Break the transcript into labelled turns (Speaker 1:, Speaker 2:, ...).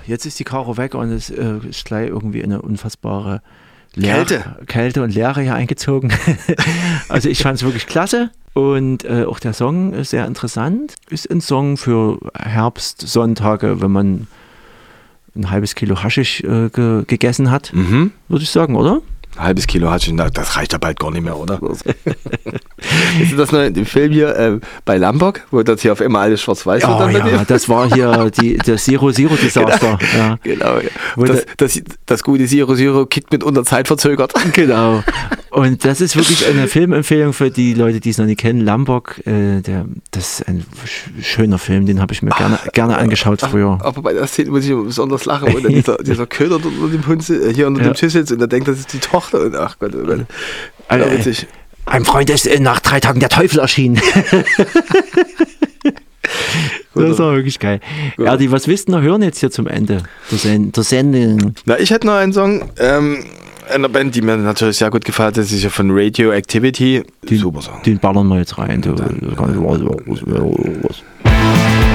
Speaker 1: jetzt ist die Karo weg und es ist gleich irgendwie eine unfassbare Kälte und Leere hier eingezogen. Also ich fand es wirklich klasse und auch der Song ist sehr interessant. Ist ein Song für Herbstsonntage, wenn man ein halbes Kilo Haschisch gegessen hat, würde ich sagen, oder?
Speaker 2: Ein halbes Kilo Haschisch, das reicht ja bald gar nicht mehr, oder? Ist das noch im Film hier bei Lombok, wo das hier auf einmal alles schwarz-weiß wird?
Speaker 1: Oh ja, das war hier der Zero-Desaster.
Speaker 2: Genau. Das gute Zero kickt mit unter Zeit verzögert.
Speaker 1: Genau. Und das ist wirklich eine Filmempfehlung für die Leute, die es noch nicht kennen. Lombok, das ist ein schöner Film, den habe ich mir gerne angeschaut früher.
Speaker 2: Aber bei der Szene muss ich besonders lachen, wo dann dieser Köder unter dem Hund hier unter dem Tisch sitzt und der denkt, das ist die Tochter. Und ach Gott, witzig.
Speaker 1: Ein Freund ist nach 3 Tagen der Teufel erschienen. Das war wirklich geil. Erdi, was willst du noch hören jetzt hier zum Ende der Sendung?
Speaker 2: Na, ich hätte noch einen Song einer Band, die mir natürlich sehr gut gefällt. Das ist ja von Radioactivity. Super Song.
Speaker 1: Den ballern wir jetzt rein.